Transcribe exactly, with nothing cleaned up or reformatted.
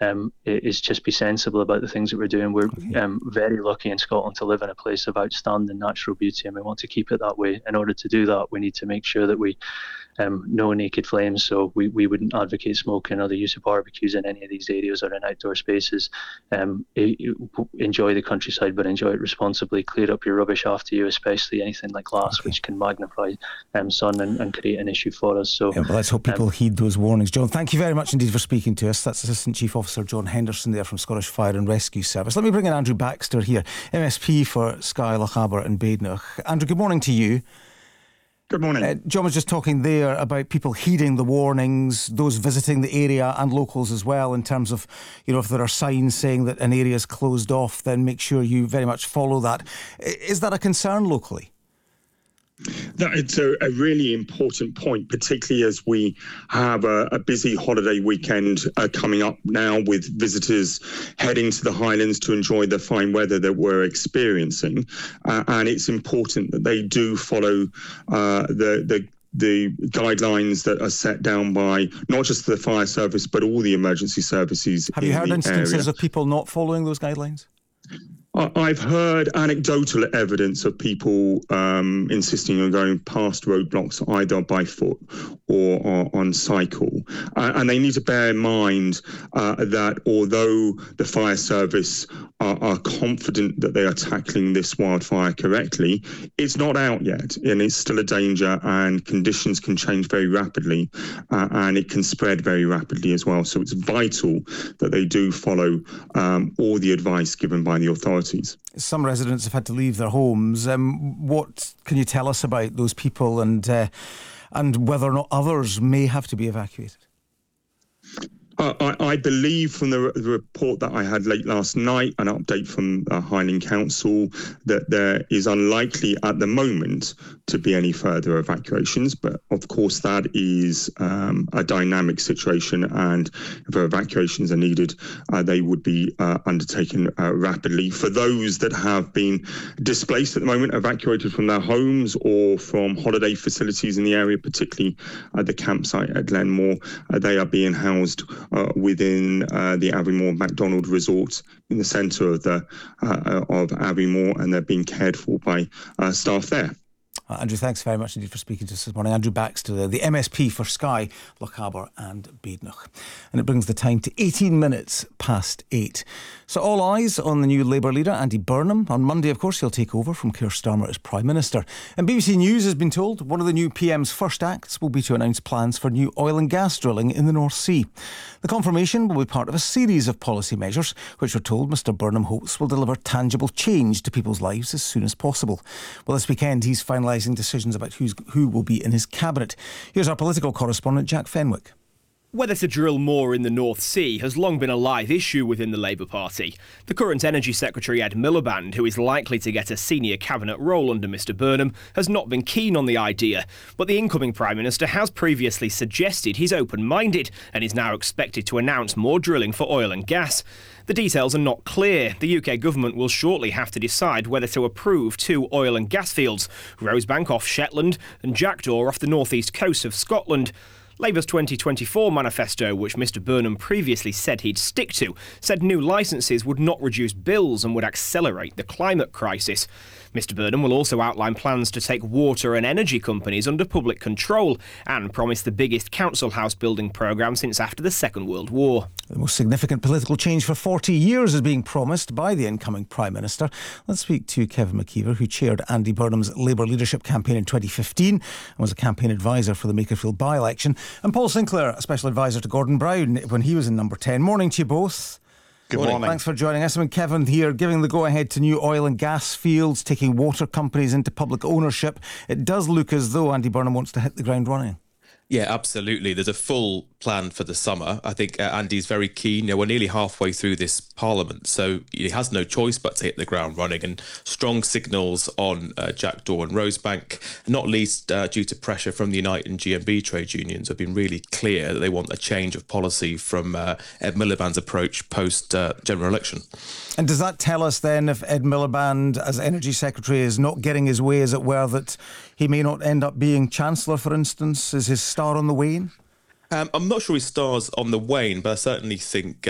um, is just be sensible about the things that we're doing. We're okay. um, very lucky in Scotland to live in a place of outstanding natural beauty, and we want to keep it that way. In order to do that, we need to make sure that we um, no naked flames, so we, we wouldn't advocate smoking or the use of barbecues in any of these areas or in outdoor spaces. Um, enjoy the countryside, but enjoy it responsibly. Clear up your rubbish after you, especially anything like glass, okay. which can magnify um, sun and, and create an issue for us. So yeah, well, let's hope people um, heed those warnings. John, thank you very much indeed for speaking to us. That's Assistant Chief Officer John Henderson there from Scottish Fire and Rescue Service. Let me bring in Andrew Baxter here, M S P for Skye, Lochaber and Badenoch. Andrew, good morning to you. Good morning. Uh, John was just talking there about people heeding the warnings, those visiting the area and locals as well, in terms of, you know, if there are signs saying that an area is closed off, then make sure you very much follow that. Is that a concern locally? That it's a, a really important point, particularly as we have a, a busy holiday weekend uh, coming up now with visitors heading to the Highlands to enjoy the fine weather that we're experiencing. Uh, and it's important that they do follow uh, the, the the guidelines that are set down by not just the fire service, but all the emergency services. Have you heard instances area. of people not following those guidelines? I've heard anecdotal evidence of people um, insisting on going past roadblocks either by foot or, or on cycle. Uh, and they need to bear in mind uh, that although the fire service are, are confident that they are tackling this wildfire correctly, it's not out yet and it's still a danger, and conditions can change very rapidly uh, and it can spread very rapidly as well. So it's vital that they do follow um, all the advice given by the authorities. Some residents have had to leave their homes. Um, what can you tell us about those people and uh, and whether or not others may have to be evacuated? Uh, I, I believe from the, the report that I had late last night, an update from uh, Highland Council, that there is unlikely at the moment to be any further evacuations. But of course, that is um, a dynamic situation, and if evacuations are needed, uh, they would be uh, undertaken uh, rapidly. For those that have been displaced at the moment, evacuated from their homes or from holiday facilities in the area, particularly uh, the campsite at Glenmore, uh, they are being housed Uh, within uh, the Aviemore MacDonald Resort in the centre of the uh, of Aviemore, and they're being cared for by uh, staff there. Uh, Andrew, thanks very much indeed for speaking to us this morning. Andrew Baxter, the, the M S P for Skye, Lochaber and Badenoch. And it brings the time to eighteen minutes past eight. So all eyes on the new Labour leader, Andy Burnham. On Monday, of course, he'll take over from Keir Starmer as Prime Minister. And B B C News has been told one of the new P M's first acts will be to announce plans for new oil and gas drilling in the North Sea. The confirmation will be part of a series of policy measures which are told Mr Burnham hopes will deliver tangible change to people's lives as soon as possible. Well, this weekend he's finalising decisions about who's, who will be in his cabinet. Here's our political correspondent, Jack Fenwick. Whether to drill more in the North Sea has long been a live issue within the Labour Party. The current Energy Secretary Ed Miliband, who is likely to get a senior cabinet role under Mr Burnham, has not been keen on the idea. But the incoming Prime Minister has previously suggested he's open-minded and is now expected to announce more drilling for oil and gas. The details are not clear. The U K government will shortly have to decide whether to approve two oil and gas fields, Rosebank off Shetland and Jackdaw off the northeast coast of Scotland. Labour's twenty twenty-four manifesto, which Mr Burnham previously said he'd stick to, said new licences would not reduce bills and would accelerate the climate crisis. Mr Burnham will also outline plans to take water and energy companies under public control and promise the biggest council house building programme since after the Second World War. The most significant political change for forty years is being promised by the incoming Prime Minister. Let's speak to Kevin McKeever, who chaired Andy Burnham's Labour leadership campaign in twenty fifteen and was a campaign advisor for the Makerfield by-election, and Paul Sinclair, a special advisor to Gordon Brown when he was in number ten. Morning to you both. Good morning. Thanks for joining us. I mean, Kevin here, giving the go-ahead to new oil and gas fields, taking water companies into public ownership. It does look as though Andy Burnham wants to hit the ground running. Yeah, absolutely. There's a full plan for the summer. I think uh, Andy's very keen. You know, we're nearly halfway through this parliament, so he has no choice but to hit the ground running. And strong signals on uh, Jackdaw and Rosebank, not least uh, due to pressure from the Unite and G M B trade unions, have been really clear that they want a change of policy from uh, Ed Miliband's approach post uh, general election. And does that tell us then, if Ed Miliband, as Energy Secretary, is not getting his way, as it were, that he may not end up being Chancellor, for instance? Is his star on the wane? Um, I'm not sure his star's on the wane, but I certainly think